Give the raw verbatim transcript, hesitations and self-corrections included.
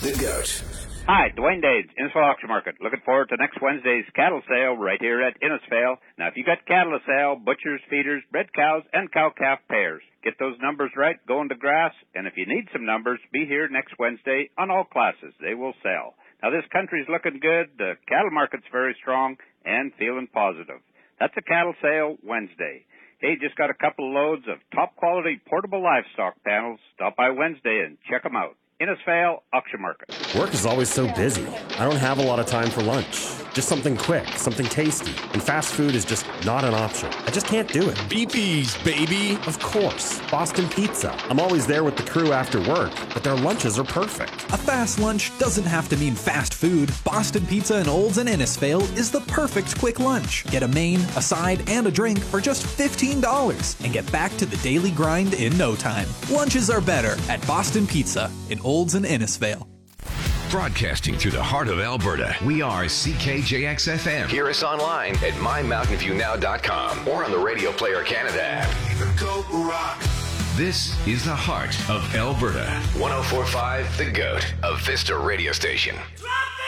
The Goat. Hi, Dwayne Dades, Innisfail Auction Market. Looking forward to next Wednesday's cattle sale right here at Innisfail. Now, if you got cattle to sell, butchers, feeders, bred cows, and cow-calf pairs, get those numbers right, go into grass, and if you need some numbers, be here next Wednesday on all classes. They will sell. Now, this country's looking good, the cattle market's very strong, and feeling positive. That's a cattle sale Wednesday. Hey, just got a couple of loads of top-quality portable livestock panels. Stop by Wednesday and check them out. Innisfail Auction Market. Work is always so busy. I don't have a lot of time for lunch. Just something quick, something tasty. And fast food is just not an option. I just can't do it. Beepies, baby. Of course. Boston Pizza. I'm always there with the crew after work, but their lunches are perfect. A fast lunch doesn't have to mean fast food. Boston Pizza in Olds and Innisfail is the perfect quick lunch. Get a main, a side, and a drink for just fifteen dollars and get back to the daily grind in no time. Lunches are better at Boston Pizza in Olds and Innisfail. Broadcasting through the heart of Alberta, we are C K J X F M. Hear us online at my mountain view now dot com or on the Radio Player Canada app. The Goat Rock. This is the heart of Alberta. one oh four point five The Goat, a Vista radio station.